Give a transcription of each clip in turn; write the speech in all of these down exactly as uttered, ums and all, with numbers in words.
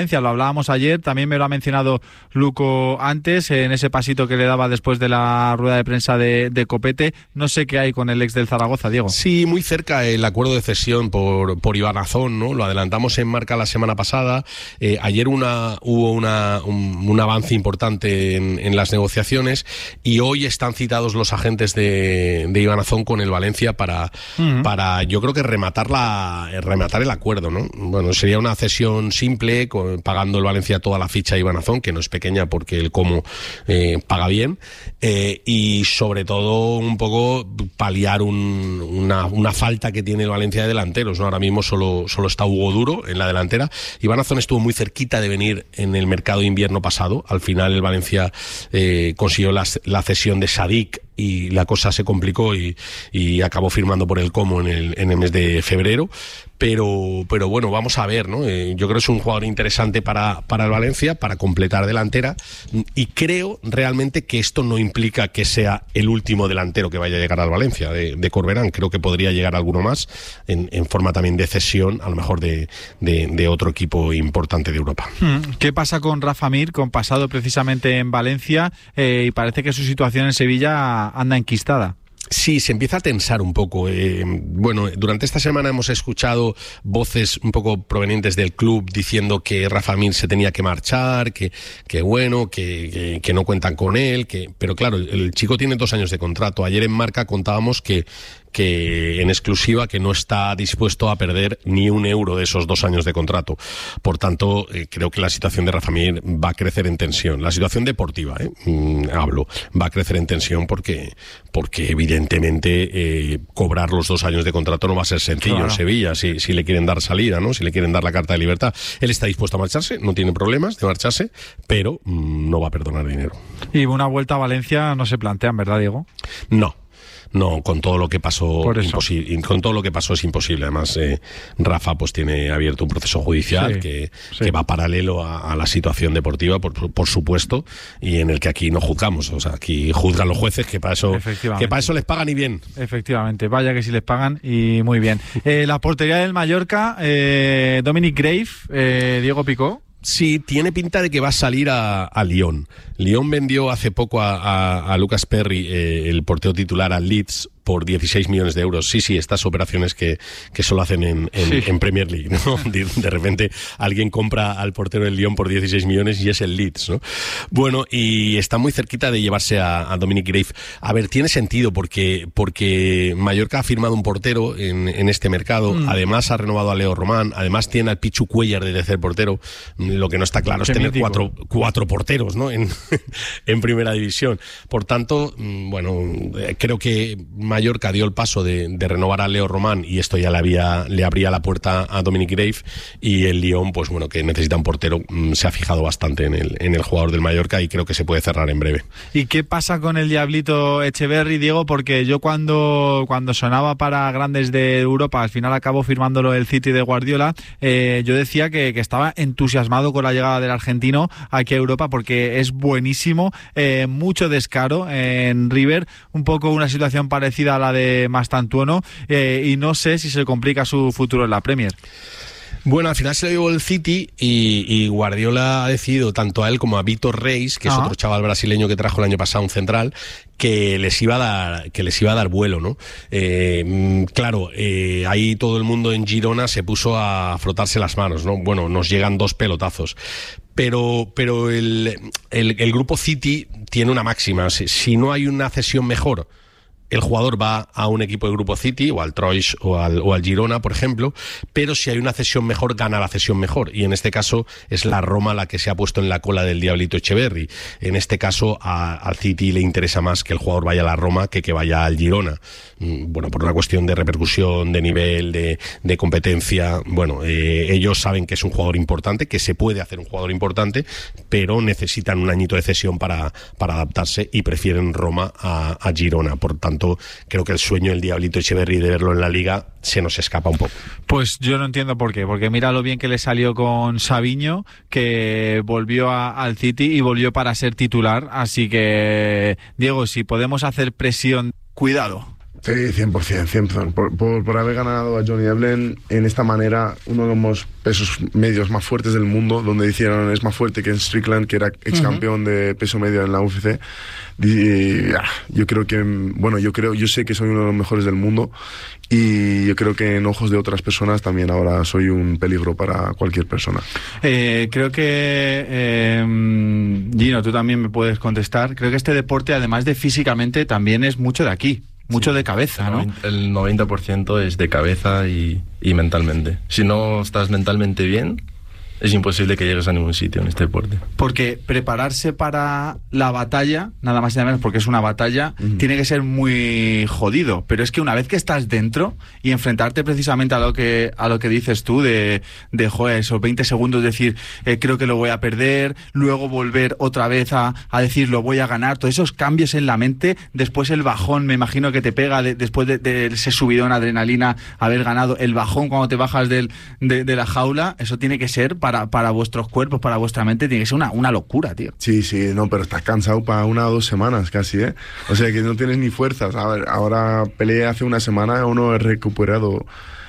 Lo hablábamos ayer, también me lo ha mencionado Luco antes, en ese pasito que le daba después de la rueda de prensa de, de Copete. No sé qué hay con el ex del Zaragoza, Diego. Sí, muy cerca el acuerdo de cesión por, por Iván Azón, ¿no? Lo adelantamos en Marca la semana pasada. Eh, ayer una, hubo una, un, un avance importante en, en las negociaciones y hoy están citados los agentes de, de Iván Azón con el Valencia para, uh-huh. para yo creo que rematar, la, rematar el acuerdo, ¿no? Bueno, sería una cesión simple, con pagando el Valencia toda la ficha de Iván Azón, que no es pequeña porque el Como eh, paga bien, eh, y sobre todo un poco paliar un, una, una falta que tiene el Valencia de delanteros, ¿no? Ahora mismo solo, solo está Hugo Duro en la delantera. Iván Azón estuvo muy cerquita de venir en el mercado de invierno pasado. Al final el Valencia eh, consiguió la, la cesión de Sadik y la cosa se complicó y, y acabó firmando por el Como en el, en el mes de febrero. Pero, pero bueno, vamos a ver, ¿no? Eh, yo creo que es un jugador interesante para, para el Valencia, para completar delantera, y creo realmente que esto no implica que sea el último delantero que vaya a llegar al Valencia de, de Corberán. Creo que podría llegar alguno más en, en forma también de cesión, a lo mejor de, de, de otro equipo importante de Europa. ¿Qué pasa con Rafa Mir, con pasado precisamente en Valencia, eh, y parece que su situación en Sevilla anda enquistada? Sí, se empieza a tensar un poco. Eh, bueno, durante esta semana hemos escuchado voces un poco provenientes del club diciendo que Rafa Mir se tenía que marchar, que, que bueno, que, que, que no cuentan con él, que, pero claro, el chico tiene dos años de contrato. Ayer en Marca contábamos que que en exclusiva que no está dispuesto a perder ni un euro de esos dos años de contrato. Por tanto, eh, creo que la situación de Rafa Mir va a crecer en tensión. La situación deportiva, eh, mm, hablo, va a crecer en tensión porque, porque evidentemente eh, cobrar los dos años de contrato no va a ser sencillo, claro, en Sevilla, si, si le quieren dar salida, ¿no? Si le quieren dar la carta de libertad. Él está dispuesto a marcharse, no tiene problemas de marcharse, pero mm, no va a perdonar dinero. Y una vuelta a Valencia no se plantean, ¿verdad, Diego? No. No, con todo lo que pasó, imposi- con todo lo que pasó es imposible. Además, eh, Rafa pues tiene abierto un proceso judicial sí, que, sí. que va paralelo a, a la situación deportiva, por, por supuesto, y en el que aquí no juzgamos. O sea, aquí juzgan los jueces, que para eso, que para eso les pagan y bien. Efectivamente, vaya que sí les pagan y muy bien. Eh, la portería del Mallorca, eh, Dominic Grave, eh, Diego Picó. Sí, tiene pinta de que va a salir a, a Lyon. Lyon vendió hace poco a, a, a Lucas Perry, eh, el portero titular, al Leeds, por dieciséis millones de euros. Sí, sí, estas operaciones que, que solo hacen en, en, sí. en Premier League, ¿no? De, de repente alguien compra al portero del Lyon por dieciséis millones y es el Leeds, ¿no? Bueno, y está muy cerquita de llevarse a, a Dominic Grave. A ver, tiene sentido porque, porque Mallorca ha firmado un portero en, en este mercado, mm. además ha renovado a Leo Román, además tiene al Pichu Cuellar de tercer portero. Lo que no está claro Qué es tener cuatro, cuatro porteros, ¿no? En, en primera división. Por tanto, bueno, creo que Mallorca dio el paso de, de renovar a Leo Román y esto ya le había le abría la puerta a Dominic Grave, y el Lyon, pues bueno, que necesita un portero, se ha fijado bastante en el, en el jugador del Mallorca y creo que se puede cerrar en breve. ¿Y qué pasa con el Diablito Echeverri, Diego? Porque yo cuando, cuando sonaba para grandes de Europa, al final acabó firmándolo el City de Guardiola, eh, yo decía que, que estaba entusiasmado con la llegada del argentino aquí a Europa porque es buenísimo, eh, mucho descaro en River, un poco una situación parecida a la de Mastantuono, eh, y no sé si se complica su futuro en la Premier. Bueno, al final se lo llevó el City y, y Guardiola ha decidido tanto a él como a Vitor Reis, que es ah. otro chaval brasileño que trajo el año pasado un central, que les iba a dar, que les iba a dar vuelo, ¿no? Eh, claro, eh, ahí todo el mundo en Girona se puso a frotarse las manos, ¿no? Bueno, nos llegan dos pelotazos. Pero, pero el, el, el grupo City tiene una máxima. Si, si no hay una cesión mejor, el jugador va a un equipo de Grupo City, o al Troyes o al, o al Girona, por ejemplo, pero si hay una cesión mejor, gana la cesión mejor, y en este caso es la Roma la que se ha puesto en la cola del Diablito Echeverri. En este caso a, al City le interesa más que el jugador vaya a la Roma que que vaya al Girona. Bueno, por una cuestión de repercusión, de nivel, de, de competencia. Bueno, eh, ellos saben que es un jugador importante, que se puede hacer un jugador importante, pero necesitan un añito de cesión para, para adaptarse y prefieren Roma a, a Girona. Por tanto, creo que el sueño del Diablito Echeverri de verlo en la Liga se nos escapa un poco. Pues yo no entiendo por qué, porque mira lo bien que le salió con Savinho, que volvió a, al City y volvió para ser titular, así que Diego, si podemos hacer presión, cuidado. Sí, cien por ciento, cien por ciento. Por, por, por haber ganado a Johnny Eblen en esta manera, uno de los pesos medios más fuertes del mundo, donde hicieron es más fuerte que en Strickland, que era ex campeón uh-huh. de peso medio en la U F C. Y, ah, yo creo que, bueno, yo creo, yo sé que soy uno de los mejores del mundo y yo creo que en ojos de otras personas también ahora soy un peligro para cualquier persona. Eh, creo que, eh, Gino, tú también me puedes contestar. Creo que este deporte, además de físicamente, también es mucho de aquí. Mucho sí, de cabeza, ¿no? El noventa por ciento es de cabeza y, y mentalmente. Si no estás mentalmente bien, es imposible que llegues a ningún sitio en este deporte. Porque prepararse para la batalla, nada más y nada menos, porque es una batalla, uh-huh. tiene que ser muy jodido. Pero es que una vez que estás dentro y enfrentarte precisamente a lo que a lo que dices tú, de, de joder, esos veinte segundos, decir, eh, creo que lo voy a perder, luego volver otra vez a, a decir, lo voy a ganar, todos esos cambios en la mente, después el bajón, me imagino que te pega de, después de, de ese subidón adrenalina, haber ganado, el bajón cuando te bajas del, de, de la jaula, eso tiene que ser para Para, para vuestros cuerpos, para vuestra mente, tiene que ser una, una locura, tío. Sí, sí, no, pero estás cansado para una o dos semanas casi, ¿eh? O sea, que no tienes ni fuerzas. A ver, ahora peleé hace una semana, uno he recuperado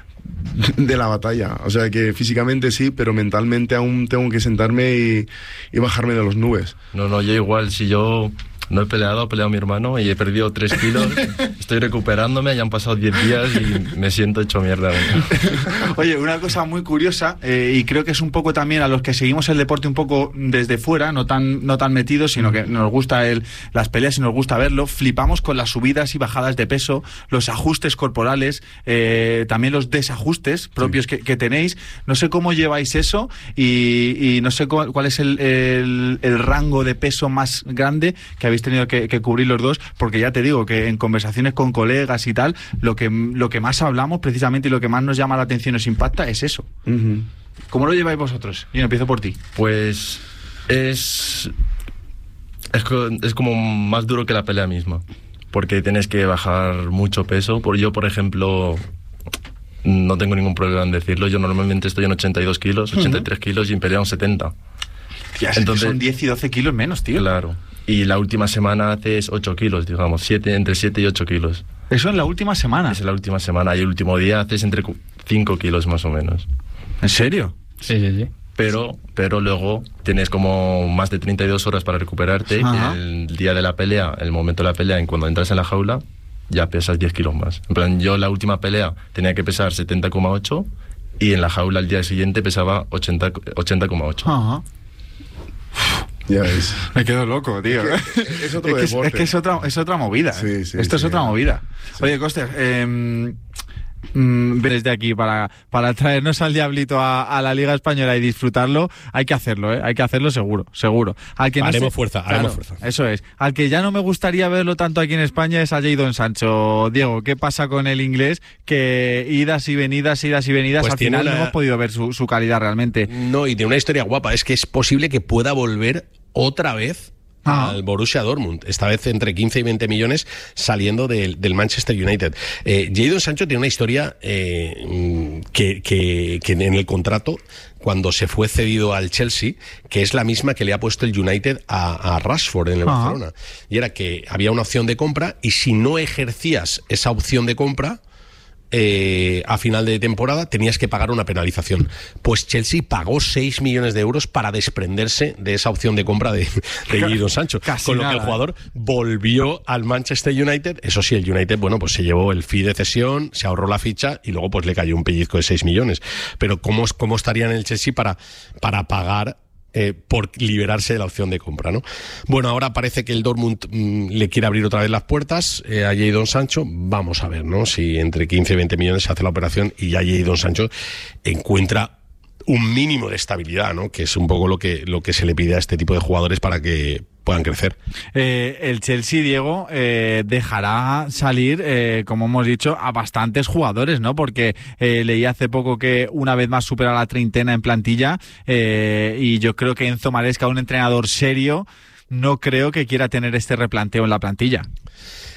de la batalla. O sea, que físicamente sí, pero mentalmente aún tengo que sentarme y, y bajarme de las nubes. No, no, yo igual, si yo... No he peleado, ha peleado mi hermano y he perdido tres kilos. Estoy recuperándome, ya han pasado diez días y me siento hecho mierda. Oye, una cosa muy curiosa, eh, y creo que es un poco también a los que seguimos el deporte un poco desde fuera, no tan, no tan metidos, sino que nos gusta el, las peleas y nos gusta verlo, flipamos con las subidas y bajadas de peso, los ajustes corporales, eh, también los desajustes propios sí. que, que tenéis. No sé cómo lleváis eso y, y no sé cuál, cuál es el, el, el rango de peso más grande que habéis tenido que, que cubrir los dos, porque ya te digo que en conversaciones con colegas y tal, lo que, lo que más hablamos precisamente y lo que más nos llama la atención, nos impacta, es eso. Uh-huh. ¿Cómo lo lleváis vosotros? Yo empiezo por ti. Pues es, es es como más duro que la pelea misma, porque tienes que bajar mucho peso. Por yo, por ejemplo, no tengo ningún problema en decirlo, yo normalmente estoy en ochenta y dos kilos, ochenta y tres uh-huh. kilos y en pelea en setenta. Ya, entonces son diez y doce kilos menos, tío. Claro. Y la última semana haces ocho kilos, digamos, siete, entre siete y ocho kilos. ¿Eso en la última semana? Es en la última semana, y el último día haces entre cinco kilos más o menos. ¿En serio? Sí, sí, sí. Pero, pero luego tienes como más de treinta y dos horas para recuperarte. Ajá. Y el día de la pelea, el momento de la pelea, en cuando entras en la jaula, ya pesas diez kilos más. En plan, yo la última pelea tenía que pesar setenta coma ocho y en la jaula el día siguiente pesaba ochenta coma ocho. Ajá. Ya ves. Me quedo loco, tío. Es, es otro es que, deporte. Es que es otra, es otra movida. Sí, sí, Esto sí, es otra movida. Sí. Oye, Coster, eh, desde aquí para, para traernos al Diablito a, a la Liga Española y disfrutarlo, hay que hacerlo, ¿eh? Hay que hacerlo seguro, seguro. Al que no haremos se... fuerza, claro, haremos fuerza. Eso es. Al que ya no me gustaría verlo tanto aquí en España es a Jadon Sancho. Diego, ¿qué pasa con el inglés? Que idas y venidas, idas y venidas, pues al final una... no hemos podido ver su, su calidad realmente. No, y de una historia guapa, es que es posible que pueda volver otra vez ah. al Borussia Dortmund, esta vez entre quince y veinte millones saliendo del, del Manchester United. Eh, Jadon Sancho tiene una historia eh, que, que, que en el contrato, cuando se fue cedido al Chelsea, que es la misma que le ha puesto el United a, a Rashford en el ah. Barcelona, y era que había una opción de compra y si no ejercías esa opción de compra, Eh, a final de temporada tenías que pagar una penalización. Pues Chelsea pagó seis millones de euros para desprenderse de esa opción de compra de, de Jadon Sancho. Casi con lo nada. Que el jugador volvió al Manchester United. Eso sí, el United, bueno, pues se llevó el fee de cesión, se ahorró la ficha y luego pues le cayó un pellizco de seis millones. Pero ¿cómo, cómo estaría en el Chelsea para, para pagar Eh, por liberarse de la opción de compra, ¿no? Bueno, ahora parece que el Dortmund mmm, le quiere abrir otra vez las puertas eh, a Jadon Sancho. Vamos a ver, ¿no? Si entre quince y veinte millones se hace la operación y ya Jadon Sancho encuentra un mínimo de estabilidad, ¿no? Que es un poco lo que, lo que se le pide a este tipo de jugadores para que puedan crecer. Eh, el Chelsea, Diego, eh, dejará salir, eh, como hemos dicho, a bastantes jugadores, ¿no? Porque eh, leí hace poco que una vez más supera la treintena en plantilla eh, y yo creo que Enzo Maresca, un entrenador serio, no creo que quiera tener este replanteo en la plantilla.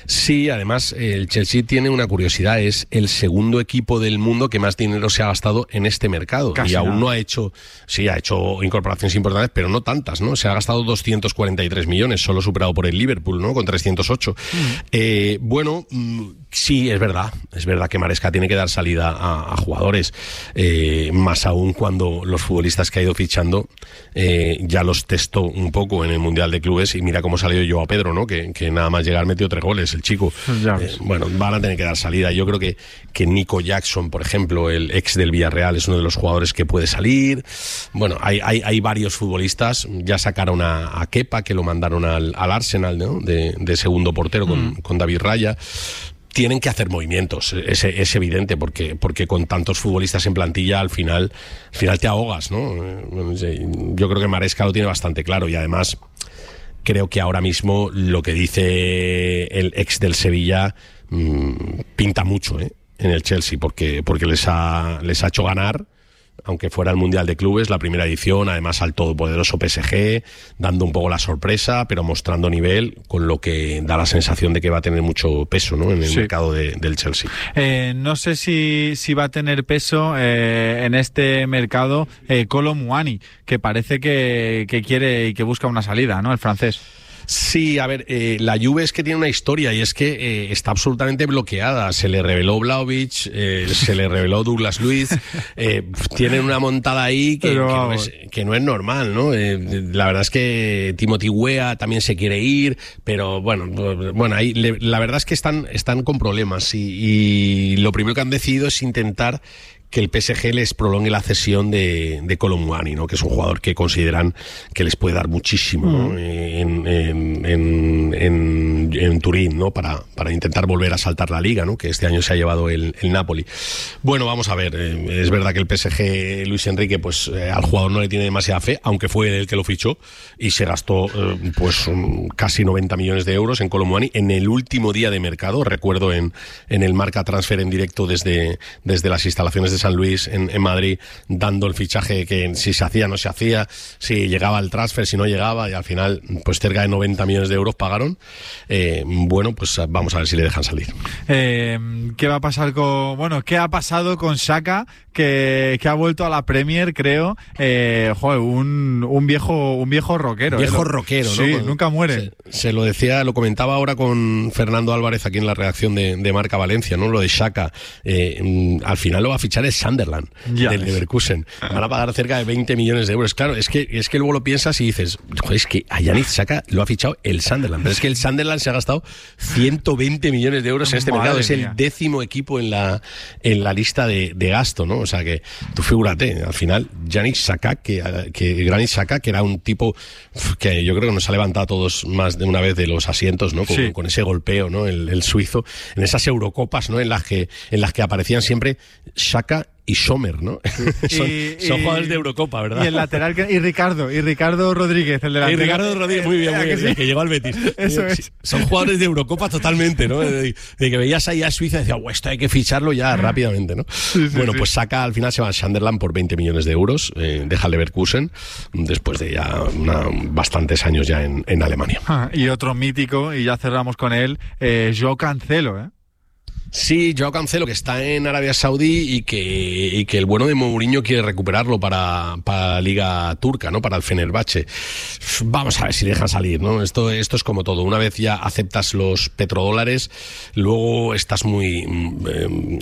Sí, además el Chelsea tiene una curiosidad, es el segundo equipo del mundo que más dinero se ha gastado en este mercado. Casi y aún nada. no ha hecho, sí, ha hecho incorporaciones importantes, pero no tantas, ¿no? Se ha gastado doscientos cuarenta y tres millones, solo superado por el Liverpool, ¿no? Con trescientos ocho. Mm. Eh, bueno, sí, es verdad, es verdad que Maresca tiene que dar salida a, a jugadores, eh, más aún cuando los futbolistas que ha ido fichando eh, ya los testó un poco en el Mundial de Clubes y mira cómo salió Joao Pedro, ¿no? Que, que nada más llegar metió tres goles el chico. Eh, bueno, van a tener que dar salida. Yo creo que, que Nico Jackson, por ejemplo, el ex del Villarreal, es uno de los jugadores que puede salir. Bueno, hay, hay, hay varios futbolistas. Ya sacaron a, a Kepa, que lo mandaron al, al Arsenal, ¿no? De, de segundo portero con, mm. con David Raya. Tienen que hacer movimientos, es, es evidente, porque, porque con tantos futbolistas en plantilla al final, al final te ahogas, ¿no? Yo creo que Maresca lo tiene bastante claro y además creo que ahora mismo lo que dice el ex del Sevilla mmm, pinta mucho, ¿eh? En el Chelsea, porque, porque les ha, les ha hecho ganar, aunque fuera el Mundial de Clubes, la primera edición, además al todopoderoso P S G, dando un poco la sorpresa, pero mostrando nivel, con lo que da la sensación de que va a tener mucho peso, ¿no? En el sí. mercado de, del Chelsea. Eh, no sé si, si va a tener peso eh, en este mercado eh, Kolo Muani, que parece que, que quiere y que busca una salida, ¿no? El francés. Sí, a ver, eh, la Juve es que tiene una historia y es que eh, está absolutamente bloqueada. Se le reveló Vlahovic, eh, se le reveló Douglas Luiz, eh, tienen una montada ahí que, que, no, es, que no es normal, ¿no? Eh, la verdad es que Timothy Weah también se quiere ir, pero bueno, bueno, ahí le, la verdad es que están, están con problemas y, y lo primero que han decidido es intentar que el P S G les prolongue la cesión de, de Kolo Muani, ¿no? Que es un jugador que consideran que les puede dar muchísimo, ¿no? en, en, en, en, en Turín, ¿no? Para, para intentar volver a saltar la liga, ¿no? Que este año se ha llevado el, el Napoli. Bueno, vamos a ver, eh, es verdad que el P S G, Luis Enrique, pues eh, al jugador no le tiene demasiada fe, aunque fue el que lo fichó y se gastó eh, pues um, casi noventa millones de euros en Kolo Muani en el último día de mercado. Recuerdo en, en el Marca Transfer en directo desde, desde las instalaciones de San Luis en, en Madrid, dando el fichaje que si se hacía, no se hacía, si llegaba el transfer, si no llegaba, y al final pues cerca de noventa millones de euros pagaron. Eh, bueno, pues vamos a ver si le dejan salir. Eh, ¿Qué va a pasar con, bueno, qué ha pasado con Xhaka, que, que ha vuelto a la Premier, creo? Eh, joder, un, un viejo un viejo rockero. Viejo eh, rockero, ¿no? Sí, bueno, nunca muere. Se, se lo decía, lo comentaba ahora con Fernando Álvarez aquí en la redacción de, de Marca Valencia, ¿no? Lo de Xhaka. Eh, al final lo va a fichar el Sunderland, ya del Leverkusen. Van a pagar cerca de veinte millones de euros. Claro, es que, es que luego lo piensas y dices, joder, es que a Yannick Xhaka lo ha fichado el Sunderland. Pero es que el Sunderland se ha gastado ciento veinte millones de euros en este Madre mercado. Es el décimo equipo en la, en la lista de, de gasto, ¿no? O sea que tú figúrate, al final, Yannick Xhaka, que, que Granit Xhaka, que era un tipo que yo creo que nos ha levantado a todos más de una vez de los asientos, ¿no? Con, sí. con ese golpeo, ¿no? El, el suizo, en esas Eurocopas, ¿no? En las que, en las que aparecían siempre Xhaka y Sommer, ¿no? Sí. son, y, son y, jugadores de Eurocopa, ¿verdad? Y el lateral, y Ricardo, y Ricardo Rodríguez, el delantero. Y Ricardo Rodríguez, muy bien, muy bien, ¿Que, sí? que llegó al Betis. Eso es. Son jugadores de Eurocopa totalmente, ¿no? De, de que veías ahí a Suiza y decías, oh, esto hay que ficharlo ya rápidamente, ¿no? Sí, sí, bueno, sí. Pues saca, al final se va a Sunderland por veinte millones de euros, eh, deja el Leverkusen, después de ya una, bastantes años ya en, en Alemania. Ah, y otro mítico, y ya cerramos con él, eh, Joao Cancelo, ¿eh? Sí, Joao Cancelo, que está en Arabia Saudí y que, y que el bueno de Mourinho quiere recuperarlo para, para la Liga Turca, ¿no? Para el Fenerbahce. Vamos a ver si dejan salir, ¿no? Esto, esto es como todo. Una vez ya aceptas los petrodólares, luego estás muy, eh,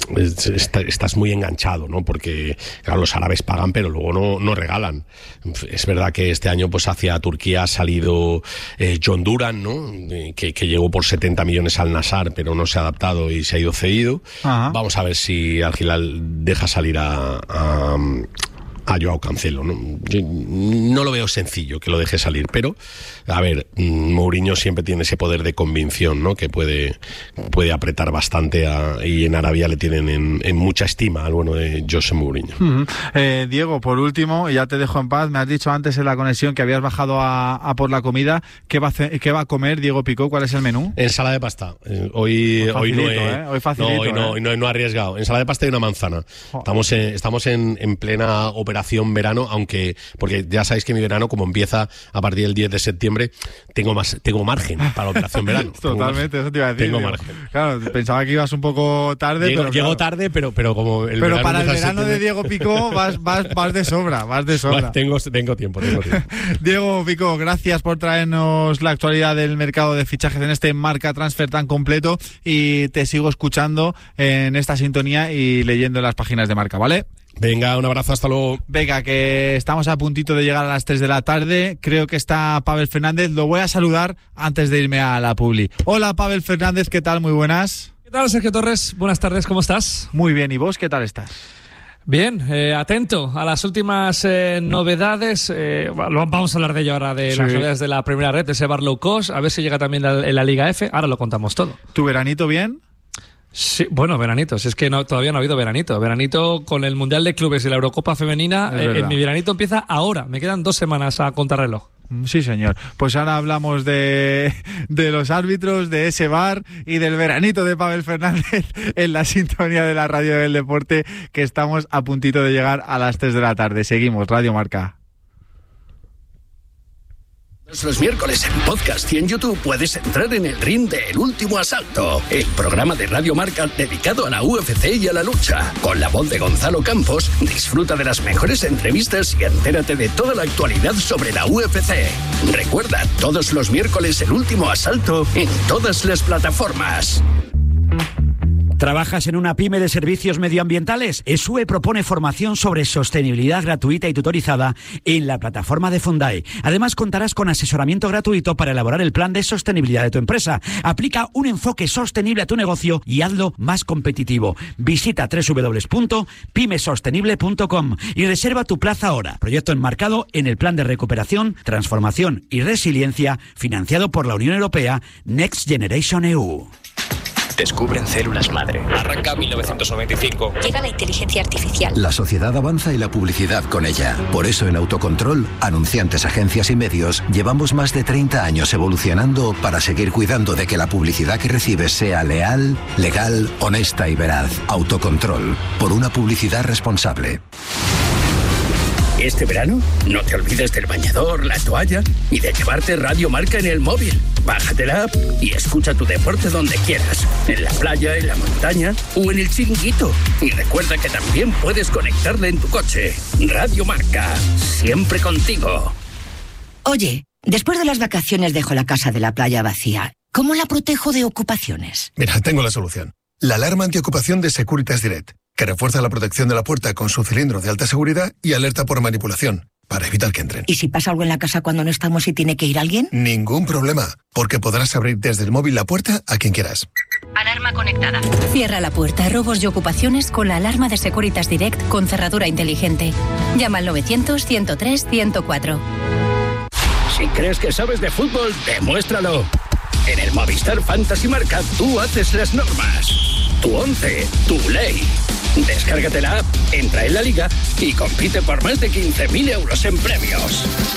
estás muy enganchado, ¿no? Porque, claro, los árabes pagan, pero luego no, no regalan. Es verdad que este año, pues, hacia Turquía ha salido eh, John Duran, ¿no? Que, que llegó por setenta millones al Nasar, pero no se ha adaptado y se ha ido cedido. Ajá. Vamos a ver si Al Hilal deja salir a, a, a Joao Cancelo, ¿no? Yo no lo veo sencillo que lo deje salir, pero a ver, Mourinho siempre tiene ese poder de convicción, ¿no? Que puede, puede apretar bastante a, y en Arabia le tienen en, en mucha estima al bueno de José Mourinho. Uh-huh. eh, Diego, por último, y ya te dejo en paz, me has dicho antes en la conexión que habías bajado a, a por la comida. ¿Qué va a, hacer, ¿Qué va a comer Diego Picó? ¿Cuál es el menú? Ensalada de pasta. Eh, hoy, hoy no he, ¿eh? Hoy facilito, no, hoy no, ¿eh? no, no he arriesgado. Ensalada de pasta y una manzana. Oh. Estamos en, estamos en, en plena operación operación verano, aunque, porque ya sabéis que mi verano, como empieza a partir del diez de septiembre, tengo más, tengo margen para la operación verano. Totalmente, eso te iba a decir. Tengo digo, margen. Claro, pensaba que ibas un poco tarde, Llego, pero llego claro. tarde, pero, pero como el Pero verano para el empieza en verano de septiembre- Diego Picó vas, vas, vas de sobra, vas de sobra. Bueno, tengo, tengo tiempo, tengo tiempo. Diego Picó, gracias por traernos la actualidad del mercado de fichajes en este Marca Transfer tan completo, y te sigo escuchando en esta sintonía y leyendo las páginas de Marca, ¿vale? Venga, un abrazo, hasta luego. Venga, que estamos a puntito de llegar a las tres de la tarde. Creo que está Pavel Fernández. Lo voy a saludar antes de irme a la publi. Hola, Pavel Fernández, ¿qué tal? Muy buenas. ¿Qué tal, Sergio Torres? Buenas tardes, ¿cómo estás? Muy bien, ¿y vos qué tal estás? Bien, eh, atento a las últimas eh, novedades. Eh, vamos a hablar de ello ahora, de Sí. las novedades de la primera red, de ese bar low cost. A ver si llega también la- en la Liga F. Ahora lo contamos todo. ¿Tu veranito bien? Sí, bueno, veranito. Si es que no, todavía no ha habido veranito. Veranito con el Mundial de Clubes y la Eurocopa Femenina. Es Eh, verdad. mi veranito empieza ahora. Me quedan dos semanas a contrarreloj. Sí, señor. Pues ahora hablamos de, de los árbitros, de ese bar y del veranito de Pavel Fernández en la sintonía de la Radio del Deporte, que estamos a puntito de llegar a las tres de la tarde. Seguimos, Radio Marca. Los miércoles en podcast y en YouTube puedes entrar en el ring de El Último Asalto, el programa de Radio Marca dedicado a la U F C y a la lucha. Con la voz de Gonzalo Campos, disfruta de las mejores entrevistas y entérate de toda la actualidad sobre la U F C. Recuerda, todos los miércoles El Último Asalto en todas las plataformas. ¿Trabajas en una pyme de servicios medioambientales? ESUE propone formación sobre sostenibilidad gratuita y tutorizada en la plataforma de Fundae. Además, contarás con asesoramiento gratuito para elaborar el plan de sostenibilidad de tu empresa. Aplica un enfoque sostenible a tu negocio y hazlo más competitivo. Visita doble u doble u doble u punto pyme sostenible punto com y reserva tu plaza ahora. Proyecto enmarcado en el Plan de Recuperación, Transformación y Resiliencia financiado por la Unión Europea Next Generation E U. Descubren células madre. Arranca mil novecientos noventa y cinco. Llega la inteligencia artificial. La sociedad avanza y la publicidad con ella. Por eso en Autocontrol, anunciantes, agencias y medios, llevamos más de treinta años evolucionando para seguir cuidando de que la publicidad que recibes sea leal, legal, honesta y veraz. Autocontrol, por una publicidad responsable. Este verano, no te olvides del bañador, la toalla y de llevarte Radio Marca en el móvil. Bájate la app y escucha tu deporte donde quieras, en la playa, en la montaña o en el chiringuito. Y recuerda que también puedes conectarla en tu coche. Radio Marca, siempre contigo. Oye, después de las vacaciones dejo la casa de la playa vacía. ¿Cómo la protejo de ocupaciones? Mira, tengo la solución. La alarma antiocupación de Securitas Direct, que refuerza la protección de la puerta con su cilindro de alta seguridad y alerta por manipulación, para evitar que entren. ¿Y si pasa algo en la casa cuando no estamos y tiene que ir alguien? Ningún problema, porque podrás abrir desde el móvil la puerta a quien quieras. Alarma conectada. Cierra la puerta a robos y ocupaciones con la alarma de Securitas Direct con cerradura inteligente. Llama al novecientos, ciento tres, ciento cuatro. Si crees que sabes de fútbol, demuéstralo. En el Movistar Fantasy Marca tú haces las normas. Tu once, tu ley. Descárgate la app, entra en la liga y compite por más de quince mil euros en premios.